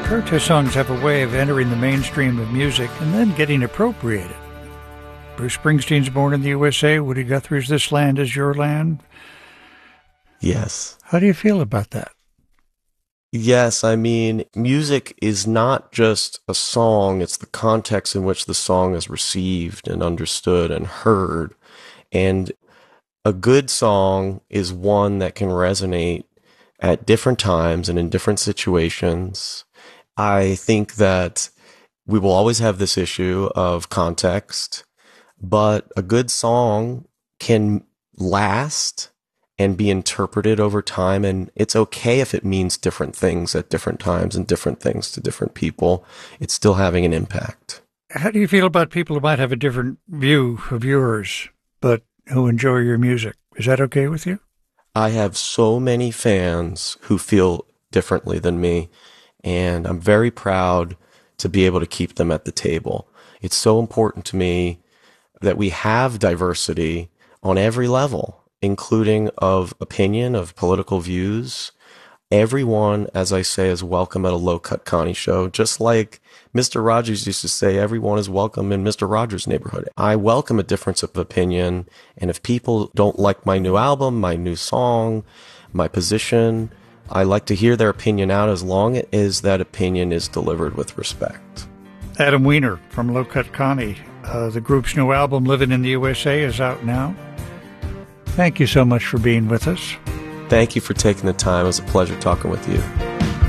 Protest songs have a way of entering the mainstream of music and then getting appropriated. Bruce Springsteen's Born in the USA, Woody Guthrie's This Land Is Your Land. Yes. How do you feel about that? Yes, I mean, music is not just a song, it's the context in which the song is received and understood and heard. And a good song is one that can resonate at different times and in different situations. I think that we will always have this issue of context, but a good song can last and be interpreted over time. And it's okay if it means different things at different times and different things to different people. It's still having an impact. How do you feel about people who might have a different view of yours, but who enjoy your music? Is that okay with you? I have so many fans who feel differently than me, and I'm very proud to be able to keep them at the table. It's so important to me that we have diversity on every level, including of opinion, of political views. Everyone, as I say, is welcome at a Low Cut Connie show, just like Mr. Rogers used to say, everyone is welcome in Mr. Rogers' neighborhood. I welcome a difference of opinion, and if people don't like my new album, my new song, my position, I like to hear their opinion out as long as that opinion is delivered with respect. Adam Weiner from Low Cut Connie. The group's new album, Living in the USA, is out now. Thank you so much for being with us. Thank you for taking the time. It was a pleasure talking with you.